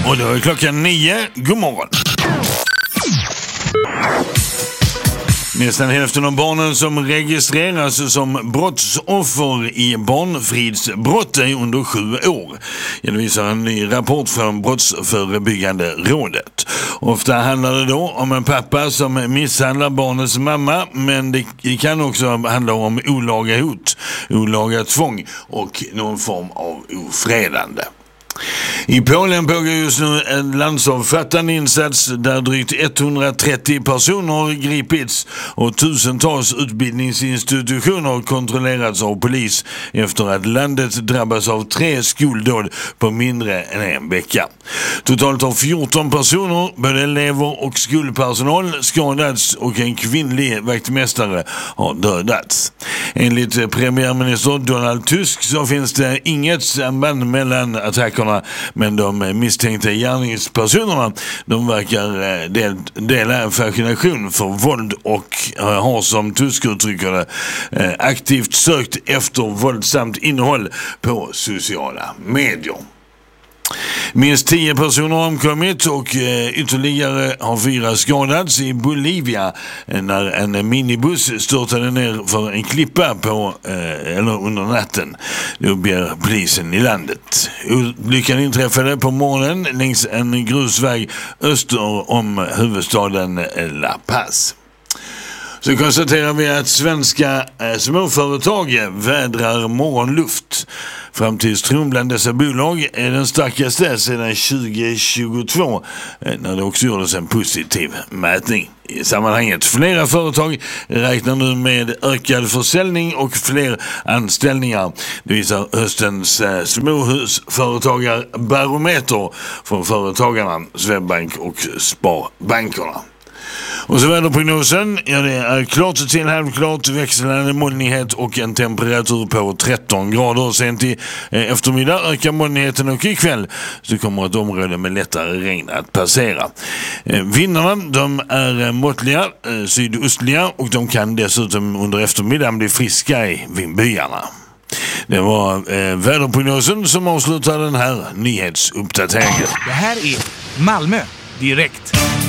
Och då är klockan 9. God morgon. Nästan hälften av barnen som registreras som brottsoffer i barnfridsbrott är under 7 år. Det visar en ny rapport från Brottsförebyggande rådet. Ofta handlar det då om en pappa som misshandlar barnets mamma, men det kan också handla om olaga hot, olaga tvång och någon form av ofredande. I Polen pågår just nu en landsomfattande insats där drygt 130 personer har gripits och tusentals utbildningsinstitutioner kontrollerats av polis efter att landet drabbas av 3 skoldåd på mindre än en vecka. Totalt har 14 personer, både elever och skolpersonal, skadats och en kvinnlig vaktmästare har dödats. Enligt premiärminister Donald Tusk så finns det inget samband mellan attackerna, men de misstänkta gärningspersonerna, de verkar dela en fascination för våld och har, som Tusk uttrycker det, aktivt sökt efter våldsamt innehåll på sociala medier. Minst 10 personer har omkommit och ytterligare har 4 skadats i Bolivia när en minibuss störtade ner för en klippa under natten. Det uppger polisen i landet. Olyckan inträffade på morgonen längs en grusväg öster om huvudstaden La Paz. Så konstaterar vi att svenska småföretag vädrar morgonluft. Framtidstron bland dessa bolag är den starkaste sedan 2022, när det också gjordes en positiv mätning. I sammanhanget, flera företag räknar nu med ökad försäljning och fler anställningar. Det visar höstens småhusföretagarbarometer från Företagarna, Swedbank och Sparbankerna. Och så väderprognosen, ja, det är klart till halvklart, växlande molnighet och en temperatur på 13 grader. Sen till eftermiddag ökar molnigheten och ikväll så kommer ett område med lättare regn att passera. Vindarna, de är måttliga, sydostliga, och de kan dessutom under eftermiddagen bli friska i vindbyarna. Det var väderprognosen som avslutar den här nyhetsuppdateringen. Det här är Malmö direkt.